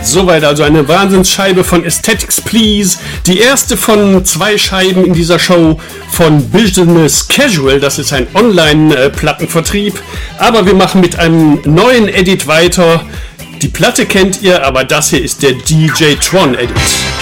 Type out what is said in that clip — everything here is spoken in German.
Soweit also eine Wahnsinnsscheibe von Aesthetics Please. Die erste von 2 Scheiben in dieser Show von Business Casual. Das ist ein Online-Plattenvertrieb. Aber wir machen mit einem neuen Edit weiter. Die Platte kennt ihr, aber das hier ist der DJ Tron Edit.